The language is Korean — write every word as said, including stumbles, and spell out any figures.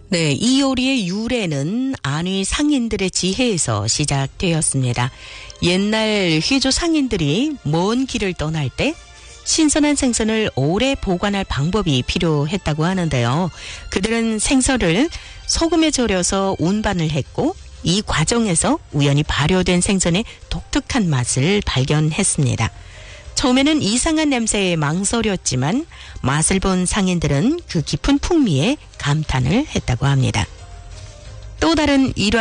네, 이 요리의 유래는 안위 상인들의 지혜에서 시작되었습니다. 옛날 휘조 상인들이 먼 길을 떠날 때 신선한 생선을 오래 보관할 방법이 필요했다고 하는데요. 그들은 생선을 소금에 절여서 운반을 했고 이 과정에서 우연히 발효된 생선의 독특한 맛을 발견했습니다. 처음에는 이상한 냄새에 망설였지만 맛을 본 상인들은 그 깊은 풍미에 감탄을 했다고 합니다. 또 다른 일화